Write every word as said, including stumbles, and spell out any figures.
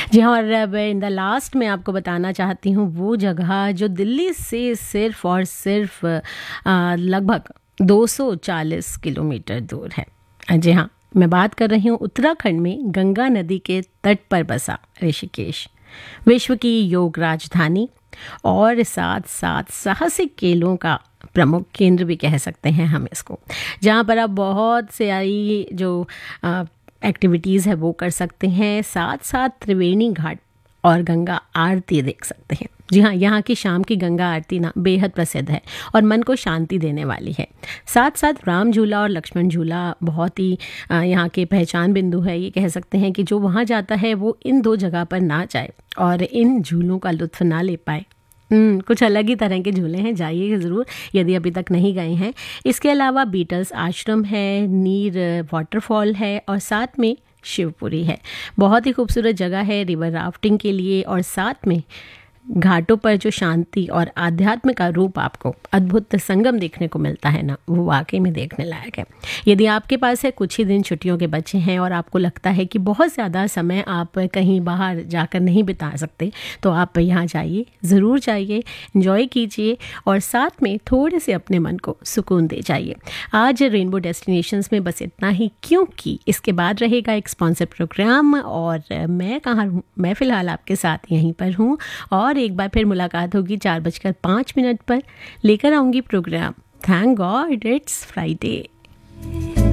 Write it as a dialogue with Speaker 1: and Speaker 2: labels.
Speaker 1: जी हाँ, और अब इन द लास्ट मैं आपको बताना चाहती हूँ वो जगह जो दिल्ली से सिर्फ़ और सिर्फ़ अ, लगभग दो सौ चालीस किलोमीटर दूर है। अ, जी हाँ, मैं बात कर रही हूँ उत्तराखंड में गंगा नदी के तट पर बसा ऋषिकेश, विश्व की योग राजधानी और साथ-साथ साहसिक खेलों का प्रमुख केंद्र भी कह सकते हैं हम इसको। जहाँ पर आप बहुत सारी जो अ, एक्टिविटीज़ है वो कर सकते हैं, साथ-साथ त्रिवेणी घाट और गंगा आरती देख सकते हैं। जी हाँ, यहाँ की शाम की गंगा आरती ना बेहद प्रसिद्ध है और मन को शांति देने वाली है। साथ-साथ राम झूला और लक्ष्मण झूला बहुत ही अ, यहाँ के पहचान बिंदु है। ये कह सकते हैं कि जो वहाँ जाता है वो इन दो जगह पर ना जाए और इन झूलों का लुत्फ़ ना ले पाए। हुँ, कुछ अलग ही तरह के झूले हैं, जाइए ज़रूर यदि अभी तक नहीं गए हैं। इसके अलावा बीटल्स आश्रम है, नीर वाटरफॉल है और साथ में शिवपुरी है। बहुत ही खूबसूरत जगह है रिवर राफ्टिंग के लिए और साथ में घाटों पर जो शांति और आध्यात्म का रूप आपको अद्भुत संगम देखने को मिलता है ना, वो वाकई में देखने लायक है। यदि आपके पास है कुछ ही दिन छुट्टियों के बचे हैं और आपको लगता है कि बहुत ज़्यादा समय आप कहीं बाहर जाकर नहीं बिता सकते, तो आप यहाँ जाइए, ज़रूर जाइए, एंजॉय कीजिए और साथ में थोड़े से अपने मन को सुकून दे जाइए। आज रेनबो डेस्टिनेशंस में बस इतना ही, क्योंकि इसके बाद रहेगा एक स्पॉन्सर प्रोग्राम और मैं कहाँ हूँ, मैं फ़िलहाल आपके साथ यहीं पर हूँ और एक बार फिर मुलाकात होगी चार बजकर पाँच मिनट पर। लेकर आऊँगी programme thank God it's Friday.